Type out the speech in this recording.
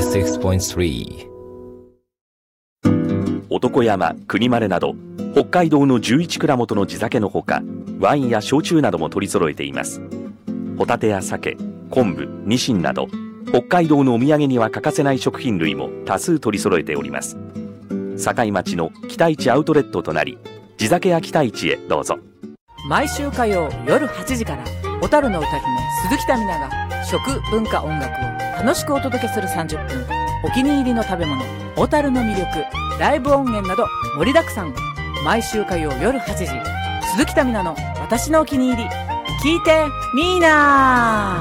86.3 男山、国丸など北海道の11蔵元の地酒のほか、ワインや焼酎なども取り揃えています。ホタテや鮭、昆布、ニシンなど北海道のお土産には欠かせない食品類も多数取り揃えております。堺町の北市アウトレットとなり、地酒屋北市へどうぞ。 毎週火曜夜8時から小樽の歌姫鈴木民奈が食文化音楽を楽しくお届けする30分。お気に入りの食べ物、小樽の魅力、ライブ音源など盛りだくさん。毎週火曜夜8時、鈴木民奈の私のお気に入り、聞いてみーなー。